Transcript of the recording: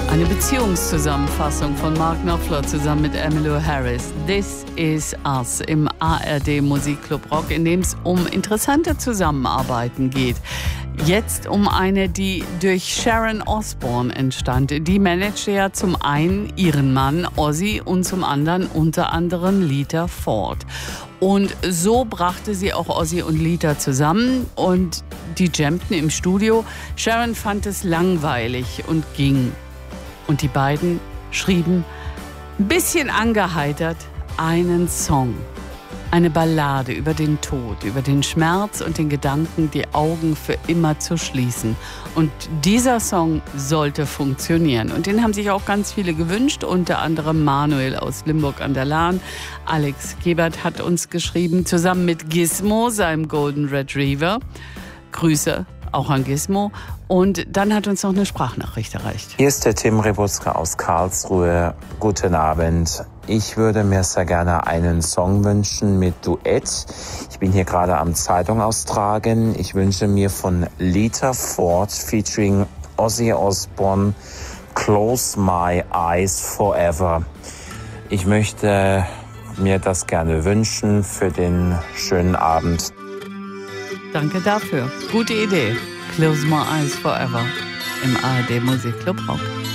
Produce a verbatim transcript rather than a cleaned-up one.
Eine Beziehungszusammenfassung von Mark Knopfler zusammen mit Emmylou Harris. This is Us im A R D Musikclub Rock, in dem es um interessante Zusammenarbeiten geht. Jetzt um eine, die durch Sharon Osbourne entstand. Die managte ja zum einen ihren Mann Ozzy und zum anderen unter anderem Lita Ford. Und so brachte sie auch Ozzy und Lita zusammen und die jammten im Studio. Sharon fand es langweilig und ging. Und die beiden schrieben, ein bisschen angeheitert, einen Song. Eine Ballade über den Tod, über den Schmerz und den Gedanken, die Augen für immer zu schließen. Und dieser Song sollte funktionieren. Und den haben sich auch ganz viele gewünscht, unter anderem Manuel aus Limburg an der Lahn. Alex Gebert hat uns geschrieben, zusammen mit Gizmo, seinem Golden Retriever. Grüße auch an Gizmo. Und dann hat uns noch eine Sprachnachricht erreicht. Hier ist der Tim Rebutzka aus Karlsruhe. Guten Abend. Ich würde mir sehr gerne einen Song wünschen mit Duett. Ich bin hier gerade am Zeitung austragen. Ich wünsche mir von Lita Ford featuring Ozzy Osbourne Close My Eyes Forever. Ich möchte mir das gerne wünschen für den schönen Abend. Danke dafür. Gute Idee. Close My Eyes Forever im A R D Musikclub Rock.